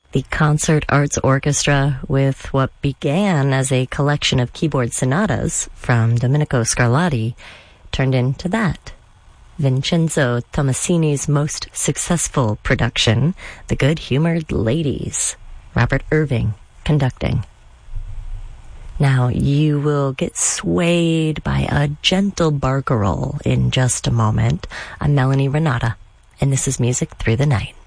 The Concert Arts Orchestra, with what began as a collection of keyboard sonatas from Domenico Scarlatti, turned into that. Vincenzo Tommasini's most successful production, The Good-Humored Ladies, Robert Irving conducting. Now, you will get swayed by a gentle barcarolle in just a moment. I'm Melanie Renata, and this is Music Through the Night.